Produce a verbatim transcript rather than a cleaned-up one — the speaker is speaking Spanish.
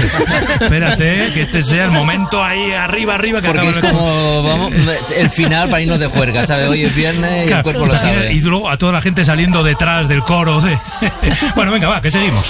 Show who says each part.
Speaker 1: Espérate, que este sea el momento ahí arriba, arriba. Que
Speaker 2: porque es
Speaker 1: el...
Speaker 2: como vamos, el final para irnos de juerga, ¿sabes? Hoy es viernes y claro, el cuerpo lo sabe.
Speaker 1: Y luego a toda la gente saliendo detrás del coro. De... Bueno, venga, va, que seguimos.